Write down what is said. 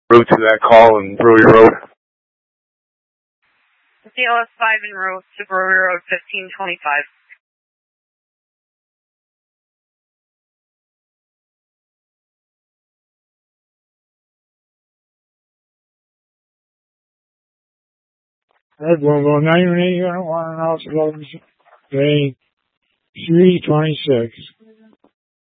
route to that call in Brewery Road. CLS 5 en route to Brewery Road 1525. Red Bull 918 unit 1 House Loads, day 326.